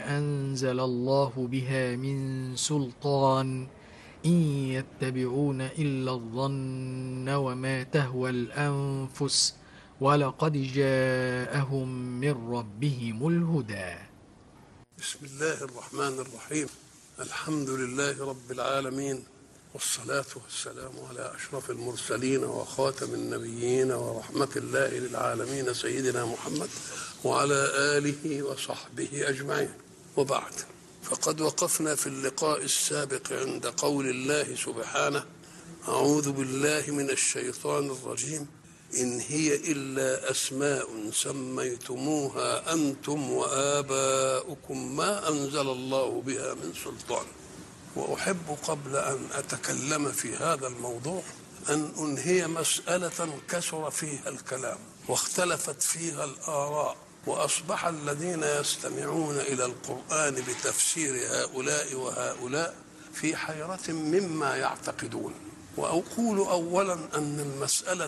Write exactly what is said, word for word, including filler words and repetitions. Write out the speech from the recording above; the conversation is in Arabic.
ما أنزل الله بها من سلطان إن يتبعون إلا الظن وما تهوى الأنفس ولقد جاءهم من ربهم الهدى. بسم الله الرحمن الرحيم. الحمد لله رب العالمين، والصلاة والسلام على أشرف المرسلين وخاتم النبيين ورحمة الله للعالمين سيدنا محمد وعلى آله وصحبه أجمعين، وبعد. فقد وقفنا في اللقاء السابق عند قول الله سبحانه: أعوذ بالله من الشيطان الرجيم، إن هي إلا أسماء سميتموها أنتم وآباؤكم ما أنزل الله بها من سلطان. وأحب قبل أن أتكلم في هذا الموضوع أن أنهي مسألة كثر فيها الكلام واختلفت فيها الآراء، وأصبح الذين يستمعون إلى القرآن بتفسير هؤلاء وهؤلاء في حيرة مما يعتقدون. وأقول أولا أن المسألة